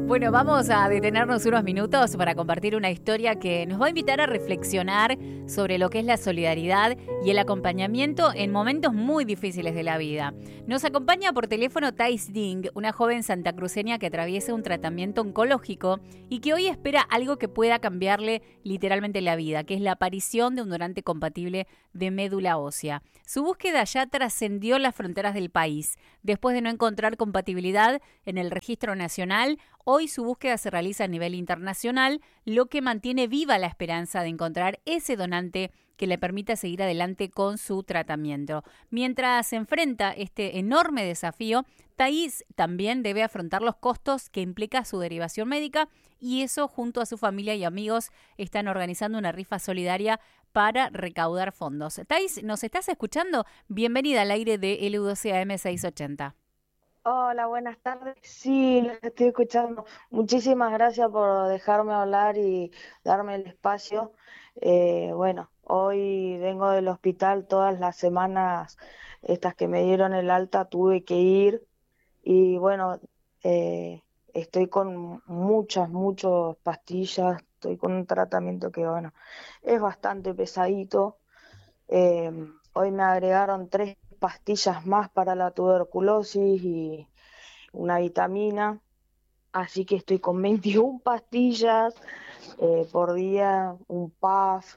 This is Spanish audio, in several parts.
Bueno, vamos a detenernos unos minutos para compartir una historia que nos va a invitar a reflexionar sobre lo que es la solidaridad y el acompañamiento en momentos muy difíciles de la vida. Nos acompaña por teléfono Thais Ding, una joven santacruceña que atraviesa un tratamiento oncológico y que hoy espera algo que pueda cambiarle literalmente la vida, que es la aparición de un donante compatible de médula ósea. Su búsqueda ya trascendió las fronteras del país. Después de no encontrar compatibilidad en el registro nacional, hoy su búsqueda se realiza a nivel internacional, lo que mantiene viva la esperanza de encontrar ese donante que le permita seguir adelante con su tratamiento. Mientras se enfrenta este enorme desafío, Thais también debe afrontar los costos que implica su derivación médica y eso, junto a su familia y amigos, están organizando una rifa solidaria para recaudar fondos. Thais, ¿nos estás escuchando? Bienvenida al aire de LU12 AM 680. Hola, buenas tardes. Sí, los estoy escuchando. Muchísimas gracias por dejarme hablar y darme el espacio. Bueno, hoy vengo del hospital todas las semanas, estas que me dieron el alta, tuve que ir y bueno, estoy con muchas pastillas, estoy con un tratamiento que bueno, es bastante pesadito. Eh, Hoy me agregaron 3 pastillas más para la tuberculosis y una vitamina, así que estoy con 21 pastillas por día, un puff.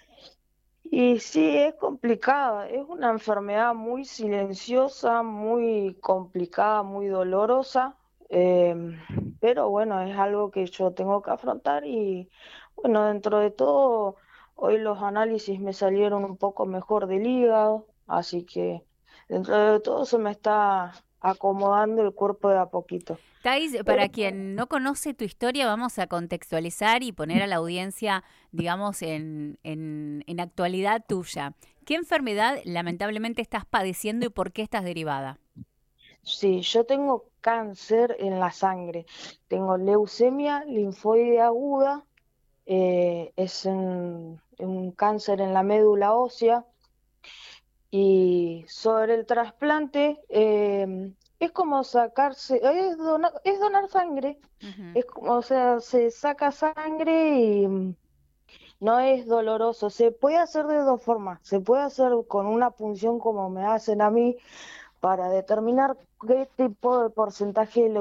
Y sí, es complicada, es una enfermedad muy silenciosa, muy complicada, muy dolorosa, pero bueno, es algo que yo tengo que afrontar y bueno, dentro de todo, hoy los análisis me salieron un poco mejor del hígado, así que dentro de todo se me está acomodando el cuerpo de a poquito. Thais, Pero para quien no conoce tu historia, vamos a contextualizar y poner a la audiencia, digamos, en actualidad tuya. ¿Qué enfermedad lamentablemente estás padeciendo y por qué estás derivada? sí, yo tengo cáncer en la sangre, tengo leucemia linfoide aguda, es un cáncer en la médula ósea y sobre el trasplante es como sacarse, es donar sangre, Ujú. es como, o sea, se saca sangre y no es doloroso, se puede hacer de 2 formas, se puede hacer con una punción como me hacen a mí para determinar qué tipo de porcentaje de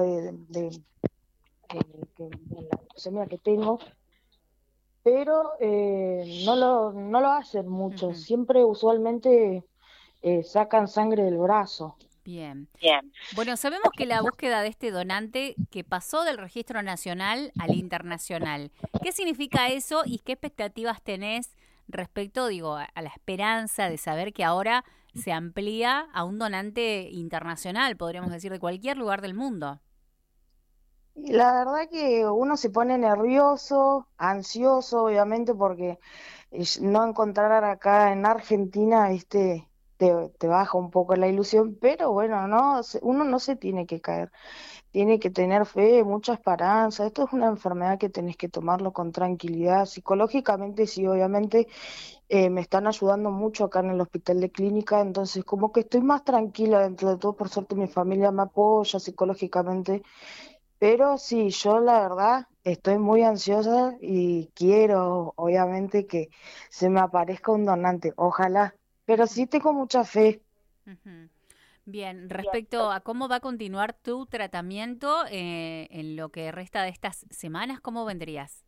de la leucemia que tengo, pero no lo hacen mucho. Ujú. Siempre usualmente sacan sangre del brazo. Bien. Bien. Bueno, sabemos que la búsqueda de este donante que pasó del registro nacional al internacional. ¿Qué significa eso y qué expectativas tenés respecto, digo, a la esperanza de saber que ahora se amplía a un donante internacional, podríamos decir, de cualquier lugar del mundo? Y la verdad que uno se pone nervioso, ansioso, obviamente, porque no encontrar acá en Argentina, te baja un poco la ilusión, pero bueno, no, uno no se tiene que caer. Tiene que tener fe, mucha esperanza. Esto es una enfermedad que tenés que tomarlo con tranquilidad. Psicológicamente, sí, obviamente, me están ayudando mucho acá en el hospital de clínica, entonces como que estoy más tranquila dentro de todo. Por suerte, mi familia me apoya psicológicamente. Pero sí, yo la verdad estoy muy ansiosa y quiero, obviamente, que se me aparezca un donante. Ojalá. Pero Ujú, sí tengo mucha fe. ujú. Bien, respecto a cómo va a continuar tu tratamiento en lo que resta de estas semanas, ¿cómo vendrías?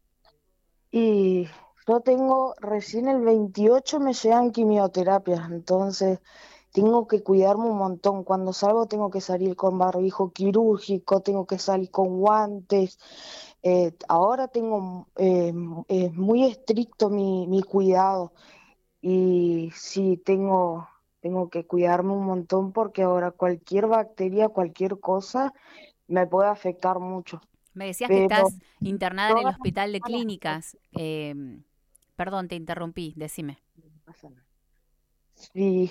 Y yo tengo, recién el 28 me llegan quimioterapias, entonces tengo que cuidarme un montón. Cuando salgo tengo que salir con barbijo quirúrgico, tengo que salir con guantes. Ahora tengo, es muy estricto mi cuidado y sí, tengo que cuidarme un montón porque ahora cualquier bacteria, cualquier cosa me puede afectar mucho. Me decías que Pero estás internada en el todas las hospital de semanas, clínicas. Perdón, te interrumpí, decime. no pasa nada. Sí,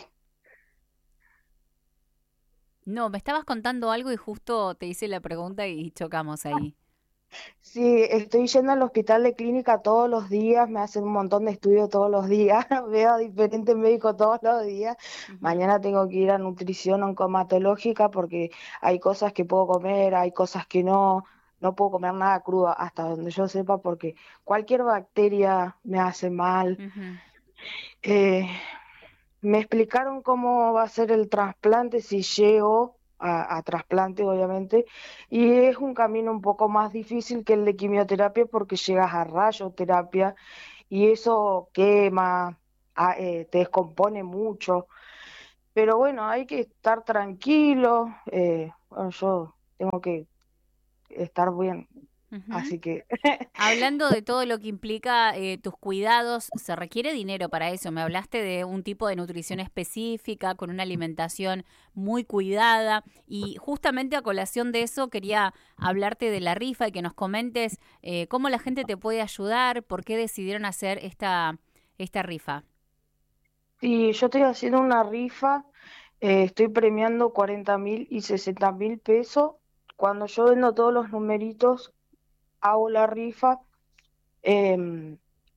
No, me estabas contando algo y justo te hice la pregunta y chocamos ahí. Sí, estoy yendo al hospital de clínica todos los días, me hacen un montón de estudios todos los días, veo a diferentes médicos todos los días. Ujú, Mañana tengo que ir a nutrición oncomatológica porque hay cosas que puedo comer, hay cosas que no, no puedo comer nada crudo hasta donde yo sepa porque cualquier bacteria me hace mal. ujú. Eh, Me explicaron cómo va a ser el trasplante si llego a trasplante, obviamente, y es un camino un poco más difícil que el de quimioterapia porque llegas a radioterapia y eso quema, te descompone mucho, pero bueno, hay que estar tranquilo, bueno, yo tengo que estar bien, Ujú. así que Hablando de todo lo que implica tus cuidados, ¿se requiere dinero para eso? Me hablaste de un tipo de nutrición específica, con una alimentación muy cuidada y justamente a colación de eso quería hablarte de la rifa y que nos comentes cómo la gente te puede ayudar, por qué decidieron hacer esta rifa. sí, yo estoy haciendo una rifa. Estoy premiando 40.000 y 60.000 pesos. Cuando yo vendo todos los numeritos, hago la rifa. em,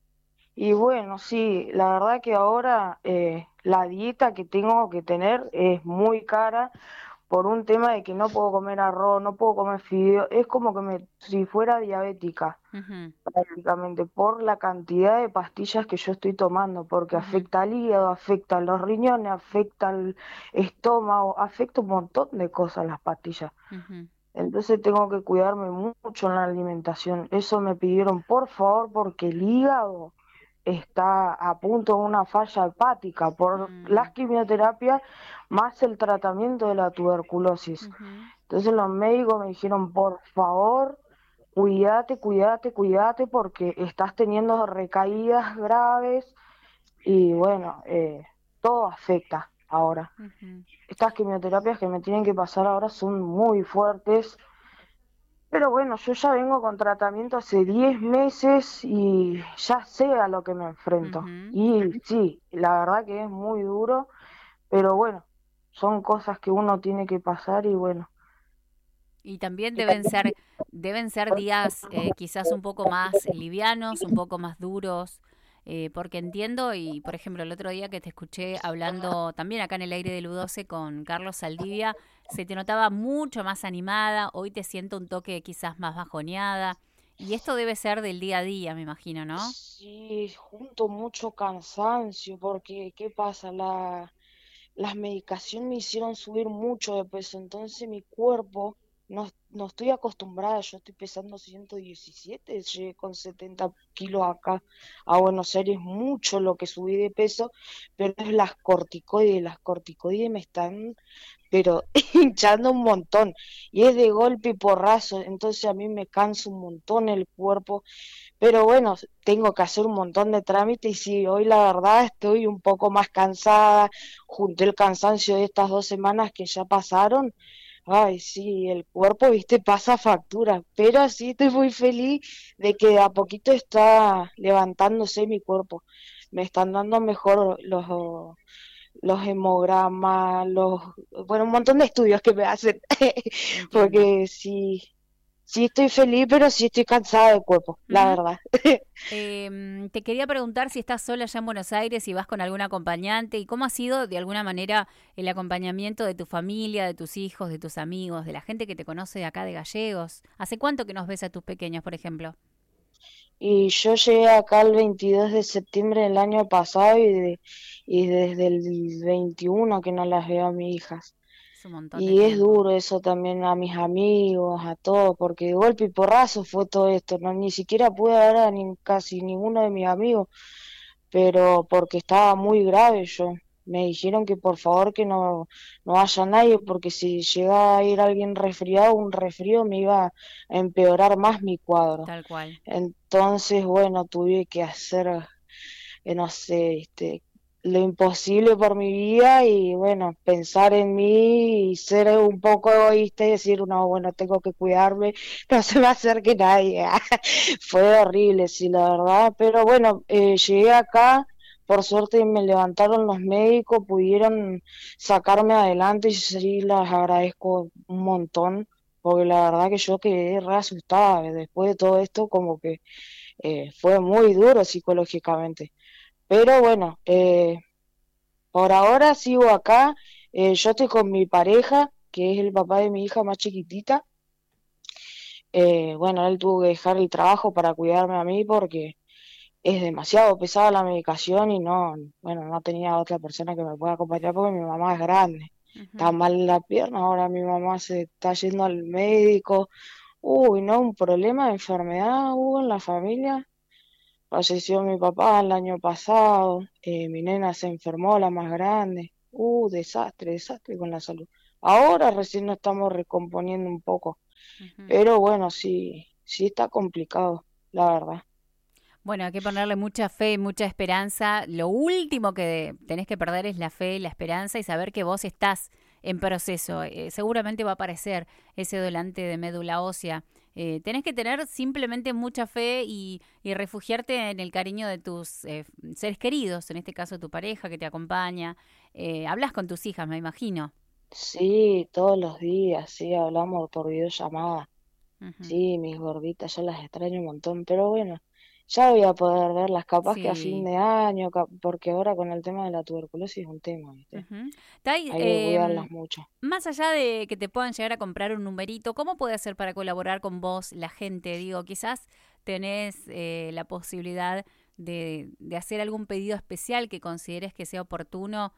y bueno, sí, la verdad que ahora la dieta que tengo que tener es muy cara por un tema de que no puedo comer arroz, no puedo comer fideo. Es como que si fuera diabética Ujú, prácticamente por la cantidad de pastillas que yo estoy tomando, porque ujú, afecta al hígado, afecta a los riñones, afecta al estómago, afecta un montón de cosas las pastillas. ujú, Entonces tengo que cuidarme mucho en la alimentación. Eso me pidieron por favor porque el hígado está a punto de una falla hepática por las mm, quimioterapias más el tratamiento de la tuberculosis. ujú, Entonces los médicos me dijeron, por favor, cuídate, cuídate, cuídate porque estás teniendo recaídas graves y bueno, todo afecta ahora. ujú. Estas quimioterapias que me tienen que pasar ahora son muy fuertes, pero bueno, yo ya vengo con tratamiento hace 10 meses y ya sé a lo que me enfrento. Ujú. Y sí, la verdad que es muy duro, pero bueno, son cosas que uno tiene que pasar y bueno. Y también deben ser días quizás un poco más livianos, un poco más duros, porque entiendo, y por ejemplo, el otro día que te escuché hablando también acá en el aire del U12 con Carlos Saldivia, se te notaba mucho más animada, hoy te siento un toque quizás más bajoneada, y esto debe ser del día a día, me imagino, ¿no? Sí, junto mucho cansancio, porque ¿qué pasa? Las medicaciones me hicieron subir mucho de peso, entonces mi cuerpo no estoy acostumbrada, yo estoy pesando 117, llegué con 70 kilos acá a Buenos Aires, mucho lo que subí de peso, pero es las corticoides me están, pero hinchando un montón, y es de golpe y porrazo, entonces a mí me cansa un montón el cuerpo, pero bueno, tengo que hacer un montón de trámites y sí, hoy la verdad estoy un poco más cansada, junté el cansancio de estas 2 semanas que ya pasaron. Ay, sí, el cuerpo, viste, pasa factura, pero sí estoy muy feliz de que de a poquito está levantándose mi cuerpo. Me están dando mejor los hemogramas, bueno, un montón de estudios que me hacen, Entiendo. porque sí, sí estoy feliz, pero sí estoy cansada del cuerpo, la Ujú. verdad. Te quería preguntar si estás sola allá en Buenos Aires, si vas con algún acompañante y cómo ha sido de alguna manera el acompañamiento de tu familia, de tus hijos, de tus amigos, de la gente que te conoce de acá de Gallegos. ¿Hace cuánto que nos ves a tus pequeños, por ejemplo? Y yo llegué acá el 22 de septiembre del año pasado y desde el 21 que no las veo a mis hijas. Es un montón de Y es tiempo. duro eso también a mis amigos, a todos, porque de golpe y porrazo fue todo esto, no ni siquiera pude ver a casi ninguno de mis amigos, pero porque estaba muy grave yo. Me dijeron que por favor que no vaya nadie, porque si llegaba a ir alguien resfriado, un resfrío me iba a empeorar más mi cuadro. Tal cual. Entonces, bueno, tuve que hacer no sé, lo imposible por mi vida y bueno, pensar en mí y ser un poco egoísta y decir, no, bueno, tengo que cuidarme, no se me acerque nadie. Fue horrible, sí, la verdad, pero bueno, llegué acá. Por suerte me levantaron los médicos, pudieron sacarme adelante y sí, las agradezco un montón porque la verdad que yo quedé re asustada después de todo esto, como que fue muy duro psicológicamente. Pero bueno, por ahora sigo acá, yo estoy con mi pareja, que es el papá de mi hija más chiquitita. Bueno, él tuvo que dejar el trabajo para cuidarme a mí porque es demasiado pesada la medicación y no, bueno, no tenía otra persona que me pueda acompañar porque mi mamá es grande. Está Ujú. mal en la pierna, ahora mi mamá se está yendo al médico. Uy, no, un problema de enfermedad hubo en la familia. Falleció mi papá el año pasado, mi nena se enfermó, la más grande. Desastre, desastre con la salud. Ahora recién nos estamos recomponiendo un poco, Ujú. pero bueno, sí, sí está complicado, la verdad. Bueno, hay que ponerle mucha fe y mucha esperanza. Lo último que tenés que perder es la fe y la esperanza y saber que vos estás en proceso. Seguramente va a aparecer ese donante de médula ósea. Tenés que tener simplemente mucha fe y refugiarte en el cariño de tus seres queridos, en este caso tu pareja que te acompaña. Hablas con tus hijas, me imagino. Sí, todos los días, sí, hablamos por videollamada. Ujú. Sí, mis gorditas, yo las extraño un montón, pero bueno, ya voy a poder verlas capaz que a fin Sí. de año, porque ahora con el tema de la tuberculosis es un tema, ¿viste? Ujú. Tai, Hay que cuidarlas mucho. más allá de que te puedan llegar a comprar un numerito, ¿cómo puede ser para colaborar con vos la gente? Digo, quizás tenés la posibilidad de hacer algún pedido especial que consideres que sea oportuno.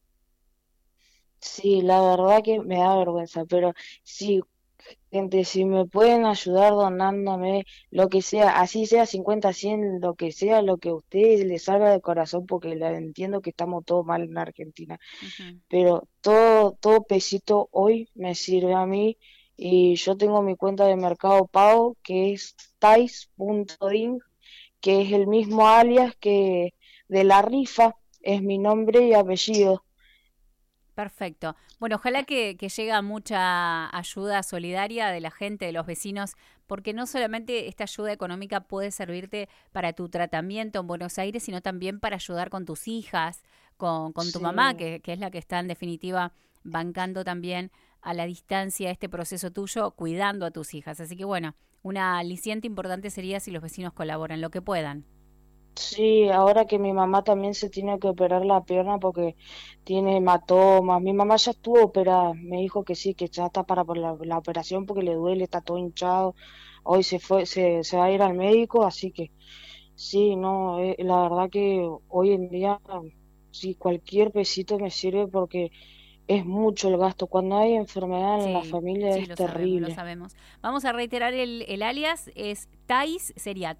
Sí, la verdad que me da vergüenza, pero sí, gente, si me pueden ayudar donándome lo que sea, así sea 50 100 lo que sea, lo que a ustedes les salga de corazón, porque entiendo que estamos todos mal en Argentina, Ujú. pero todo pesito hoy me sirve a mí y yo tengo mi cuenta de Mercado Pago que es tais.inc, que es el mismo alias que de la rifa, es mi nombre y apellido. Perfecto. Bueno, ojalá que llegue mucha ayuda solidaria de la gente, de los vecinos, porque no solamente esta ayuda económica puede servirte para tu tratamiento en Buenos Aires, sino también para ayudar con tus hijas, con tu mamá, Sí. que es la que está en definitiva bancando también a la distancia este proceso tuyo, cuidando a tus hijas. Así que bueno, una aliciente importante sería si los vecinos colaboran, lo que puedan. Sí, ahora que mi mamá también se tiene que operar la pierna porque tiene hematomas. Mi mamá ya estuvo operada, me dijo que sí, que ya está para por la operación porque le duele, está todo hinchado. Hoy se va a ir al médico, así que sí, no, la verdad que hoy en día sí, cualquier pesito me sirve porque es mucho el gasto. Cuando hay enfermedad en la Sí, familia sí, es lo sabemos, lo terrible. sabemos. Vamos a reiterar el alias, es Thais, sería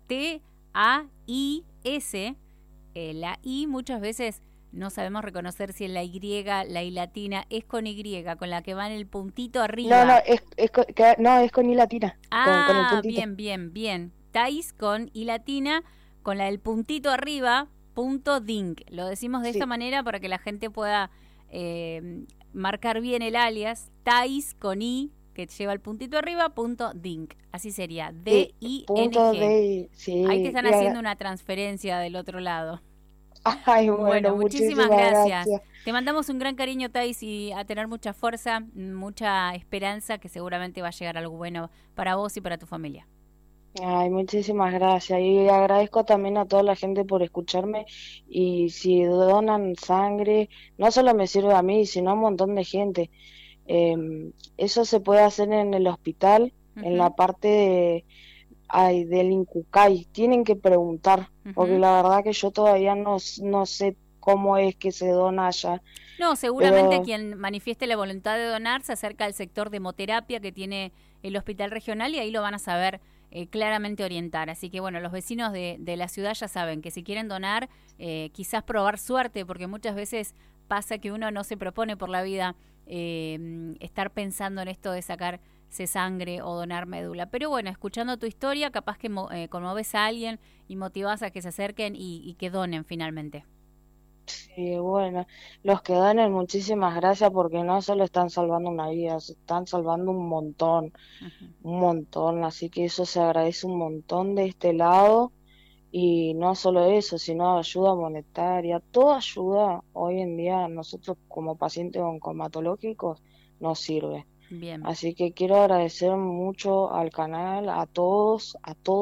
T-A-I-S. La I muchas veces no sabemos reconocer si es la Y, la I latina, es con Y, con la que va en el puntito No, no, arriba. no, es con I latina, con el Ah, puntito. bien, bien, bien. Thais con I latina, con la del puntito arriba, punto ding. Lo decimos de esta Sí, manera para que la gente pueda marcar bien el alias. Thais con I, que lleva el puntito arriba, punto ding. Así sería, sí, punto D-I-N-G. de, Ahí te sí, están haciendo una transferencia del otro lado. ay, Bueno, bueno, muchísimas muchísimas gracias. gracias. Te mandamos un gran cariño, Thais, y a tener mucha fuerza, mucha esperanza, que seguramente va a llegar algo bueno para vos y para tu familia. Ay, muchísimas gracias. Y agradezco también a toda la gente por escucharme. Y si donan sangre, no solo me sirve a mí, sino a un montón de gente. Eso se puede hacer en el hospital, en la Ujú, parte del Incucay. Tienen que preguntar, porque ujú. la verdad que yo todavía no sé cómo es que se dona allá. No, seguramente Pero quien manifieste la voluntad de donar se acerca al sector de hemoterapia que tiene el hospital regional y ahí lo van a saber claramente orientar. Así que bueno, los vecinos de la ciudad ya saben que si quieren donar, quizás probar suerte, porque muchas veces pasa que uno no se propone por la vida estar pensando en esto de sacarse sangre o donar médula. Pero bueno, escuchando tu historia, capaz que conmoves a alguien y motivas a que se acerquen y que donen finalmente. sí, bueno, los que donen, muchísimas gracias porque no solo están salvando una vida, se están salvando Ujú. un montón, así que eso se agradece un montón de este lado y no solo eso, sino ayuda monetaria, toda ayuda hoy en día a nosotros como pacientes oncomatológicos nos sirve. Bien. Así que quiero agradecer mucho al canal, a todos,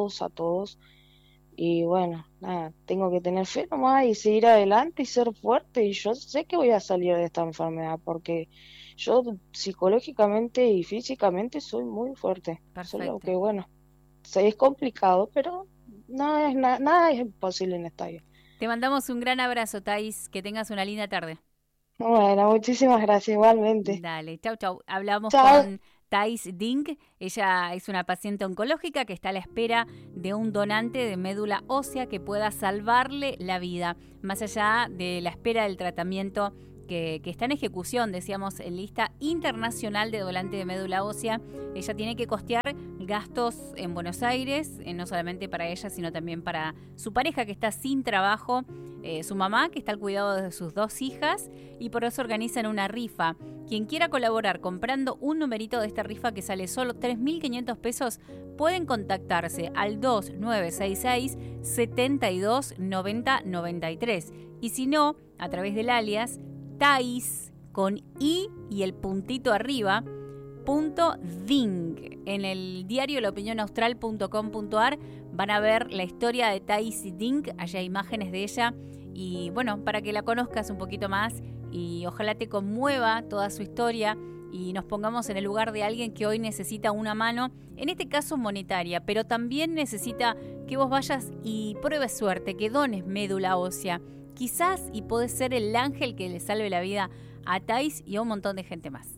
y bueno, nada, tengo que tener fe nomás y seguir adelante y ser fuerte, y yo sé que voy a salir de esta enfermedad porque yo psicológicamente y físicamente soy muy fuerte. Solo Perfecto. que bueno, es complicado, pero nada es imposible en esta vida. Te mandamos un gran abrazo, Thais. Que tengas una linda tarde. Bueno, muchísimas gracias igualmente. Dale, chau, chau. Hablamos Chao. con Thais Dink. Ella es una paciente oncológica que está a la espera de un donante de médula ósea que pueda salvarle la vida, más allá de la espera del tratamiento que está en ejecución, decíamos, en lista internacional de donante de médula ósea. Ella tiene que costear gastos en Buenos Aires, no solamente para ella, sino también para su pareja que está sin trabajo, su mamá que está al cuidado de sus 2 hijas, y por eso organizan una rifa. Quien quiera colaborar comprando un numerito de esta rifa que sale solo 3.500 pesos, pueden contactarse al 2966 72 90 93. Y si no, a través del alias Thais con I y el puntito arriba, .ding. En el diario laopinionaustral.com.ar van a ver la historia de Thais Ding, allá hay imágenes de ella, y bueno, para que la conozcas un poquito más y ojalá te conmueva toda su historia y nos pongamos en el lugar de alguien que hoy necesita una mano, en este caso monetaria, pero también necesita que vos vayas y pruebes suerte, que dones médula ósea. Quizás y podés ser el ángel que le salve la vida a Thais y a un montón de gente más.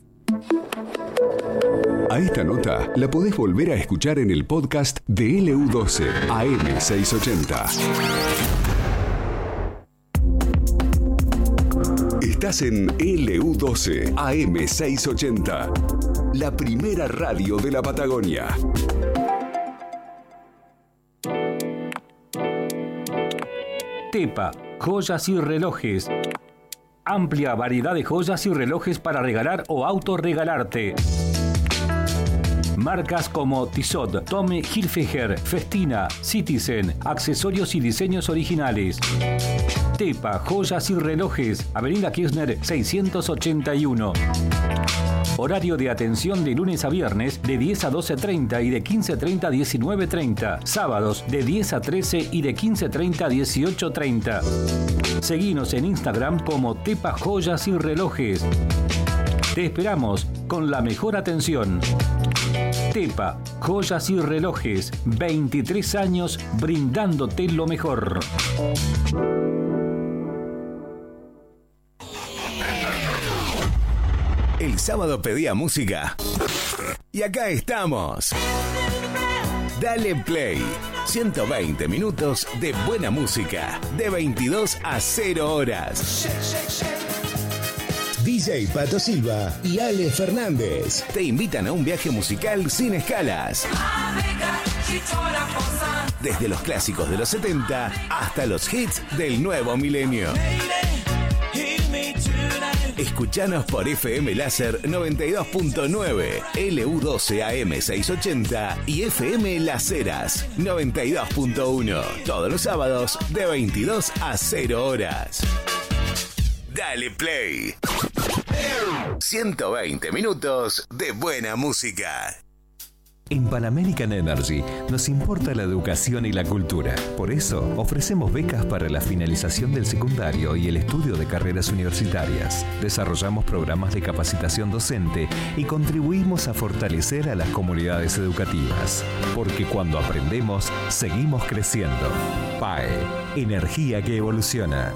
A esta nota la podés volver a escuchar en el podcast de LU12 AM680. Estás en LU12 AM680, la primera radio de la Patagonia. Tepa, joyas y relojes. Amplia variedad de joyas y relojes para regalar o autorregalarte. Marcas como Tissot, Tommy Hilfiger, Festina, Citizen, accesorios y diseños originales. Tepa, joyas y relojes, Avenida Kirchner 681. Horario de atención de lunes a viernes de 10 a 12:30 y de 15:30 a 19:30. Sábados de 10 a 13 y de 15:30 a 18:30. Seguinos en Instagram como Tepa Joyas y Relojes. Te esperamos con la mejor atención. Tepa, joyas y relojes, 23 años brindándote lo mejor. El sábado pedía música. Y acá estamos. Dale Play. 120 minutos de buena música. De 22 a 0 horas. DJ Pato Silva y Ale Fernández Te invitan a un viaje musical sin escalas. Desde los clásicos de los 70 hasta los hits del nuevo milenio. Escuchanos por FM Láser 92.9, LU12 AM680 y FM Las Heras 92.1. Todos los sábados de 22 a 0 horas. Dale Play. 120 minutos de buena música. En Pan American Energy nos importa la educación y la cultura. Por eso, ofrecemos becas para la finalización del secundario y el estudio de carreras universitarias. Desarrollamos programas de capacitación docente y contribuimos a fortalecer a las comunidades educativas. Porque cuando aprendemos, seguimos creciendo. PAE, energía que evoluciona.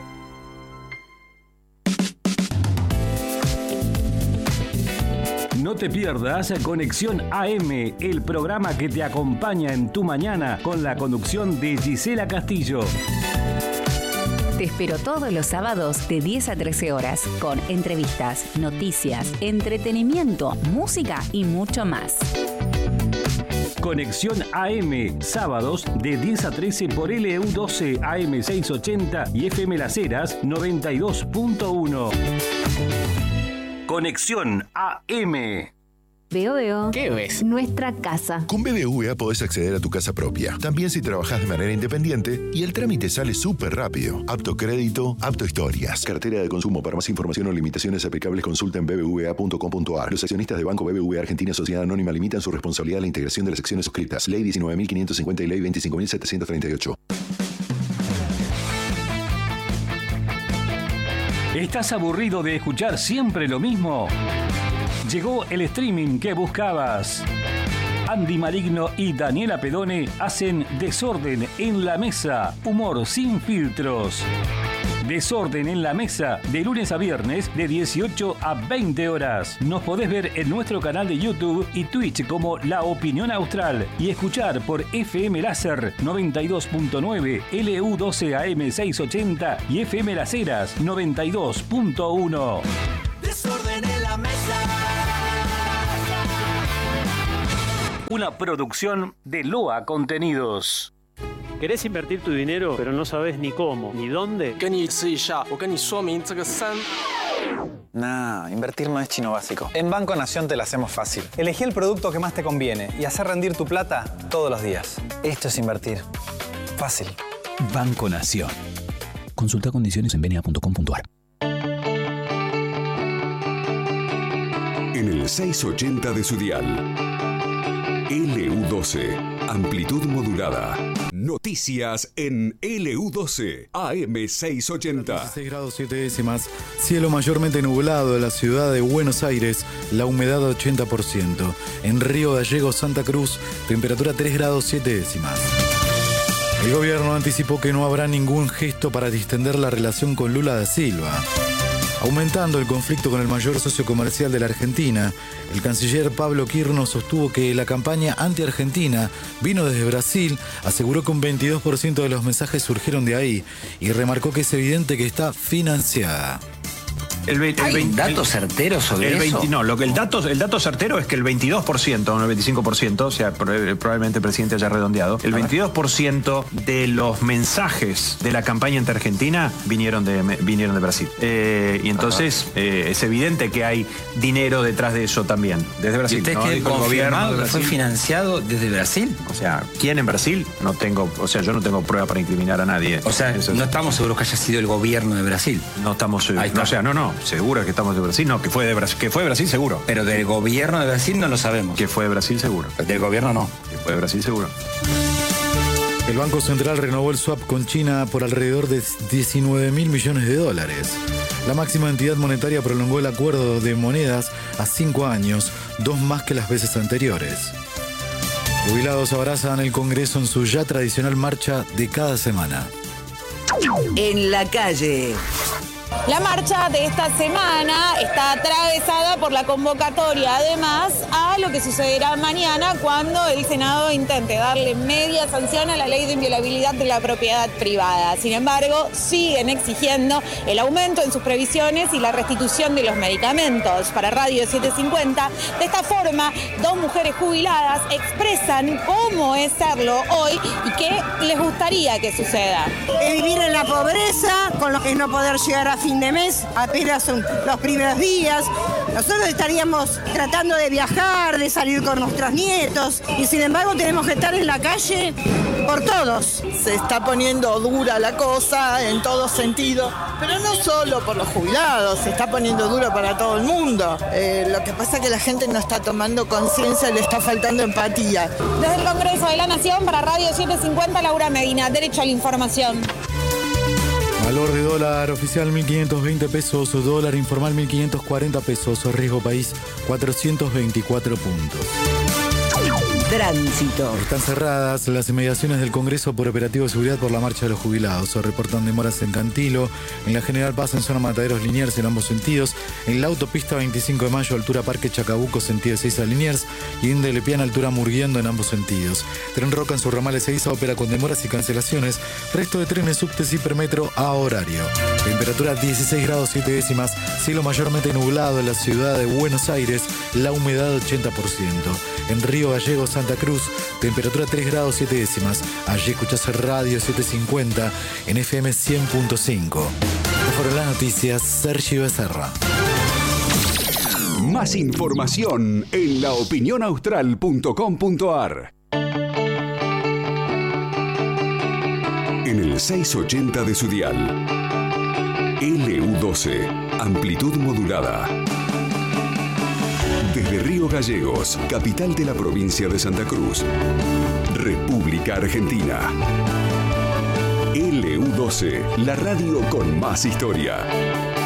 No te pierdas Conexión AM, el programa que te acompaña en tu mañana con la conducción de Gisela Castillo. Te espero todos los sábados de 10 a 13 horas con entrevistas, noticias, entretenimiento, música y mucho más. Conexión AM, sábados de 10 a 13 por LU12 AM680 y FM Las Heras 92.1. Conexión AM. Veo, veo. ¿Qué ves? Nuestra casa. Con BBVA podés acceder a tu casa propia, también si trabajás de manera independiente, y el trámite sale súper rápido. Apto crédito, apto historias. Cartera de consumo. Para más información o limitaciones aplicables, consulta en bbva.com.ar. Los accionistas de Banco BBVA Argentina Sociedad Anónima limitan su responsabilidad a la integración de las acciones suscritas. Ley 19.550 y Ley 25.738. ¿Estás aburrido de escuchar siempre lo mismo? Llegó el streaming que buscabas. Andy Maligno y Daniela Pedone hacen Desorden en la Mesa, humor sin filtros. Desorden en la Mesa, de lunes a viernes, de 18 a 20 horas. Nos podés ver en nuestro canal de YouTube y Twitch como La Opinión Austral y escuchar por FM Láser 92.9, LU12 AM 680 y FM Las Heras 92.1. Desorden en la Mesa. Una producción de Loa Contenidos. ¿Querés invertir tu dinero, pero no sabes ni cómo, ni dónde? Nah, invertir no es chino básico. En Banco Nación te la hacemos fácil. Elegí el producto que más te conviene y hacer rendir tu plata todos los días. Esto es invertir. Fácil. Banco Nación. Consulta condiciones en bna.com.ar. En el 680 de su dial. LU12, amplitud modulada. Noticias en LU12, AM 680. 16 grados 7 décimas, cielo mayormente nublado en la ciudad de Buenos Aires, la humedad 80%. En Río Gallegos, Santa Cruz, temperatura 3 grados 7 décimas. El gobierno anticipó que no habrá ningún gesto para distender la relación con Lula da Silva. Aumentando el conflicto con el mayor socio comercial de la Argentina, el canciller Pablo Quirno sostuvo que la campaña anti-argentina vino desde Brasil, aseguró que un 22% de los mensajes surgieron de ahí y remarcó que es evidente que está financiada. ¿Hay datos certeros sobre eso? No, el dato certero es que el 22%, no el 25%, o sea, probablemente el presidente haya redondeado, el 22% de los mensajes de la campaña anti-argentina vinieron de Brasil. Y entonces es evidente que hay dinero detrás de eso también, desde Brasil. ¿Y usted quiere confirmar que fue financiado desde Brasil? O sea, ¿quién en Brasil? Yo no tengo prueba para incriminar a nadie. O sea, no estamos seguros que haya sido el gobierno de Brasil. No estamos seguros. O sea, no. Seguro que estamos de Brasil. No, que fue de Brasil seguro. Pero del gobierno de Brasil no lo sabemos. Que fue de Brasil seguro. Del gobierno no. Que fue de Brasil seguro. El Banco Central renovó el swap con China por alrededor de 19.000 millones de dólares. La máxima entidad monetaria prolongó el acuerdo de monedas a 5 años, 2 más que las veces anteriores. Jubilados abrazan el Congreso en su ya tradicional marcha de cada semana. En la calle. La marcha de esta semana está atravesada por la convocatoria, además, a lo que sucederá mañana cuando el Senado intente darle media sanción a la ley de inviolabilidad de la propiedad privada. Sin embargo, siguen exigiendo el aumento en sus previsiones y la restitución de los medicamentos. Para Radio 750, de esta forma, 2 mujeres jubiladas expresan cómo es serlo hoy y qué les gustaría que suceda. Vivir en la pobreza, con lo que es no poder llegar a fin de mes, apenas son los primeros días. Nosotros estaríamos tratando de viajar, de salir con nuestros nietos y sin embargo tenemos que estar en la calle por todos. Se está poniendo dura la cosa en todo sentido, pero no solo por los jubilados, se está poniendo duro para todo el mundo. Lo que pasa es que la gente no está tomando conciencia, le está faltando empatía. Desde el Congreso de la Nación, para Radio 750, Laura Medina, derecho a la información. Valor de dólar oficial 1.520 pesos, dólar informal 1.540 pesos, riesgo país 424 puntos. Tránsito. Están cerradas las inmediaciones del Congreso por operativo de seguridad por la marcha de los jubilados. Se reportan demoras en Cantilo, en la General Paz en zona Mataderos Liniers en ambos sentidos, en la autopista 25 de Mayo altura Parque Chacabuco sentido 6 a Liniers y en Delepiana altura Murguiendo en ambos sentidos. Tren Roca en su ramal Ezeiza opera con demoras y cancelaciones. Resto de trenes subtes hipermetro a horario. Temperatura 16 grados 7 décimas, cielo mayormente nublado en la ciudad de Buenos Aires, la humedad 80%. En Río Gallegos, Santa Cruz, temperatura 3 grados 7 décimas. Allí escuchás Radio 750 en FM 100.5. Estas fueron las noticias. Sergio Becerra. Más información en laopinionaustral.com.ar. En el 680 de su dial. LU12, amplitud modulada. Desde Río Gallegos, capital de la provincia de Santa Cruz, República Argentina. LU12, la radio con más historia.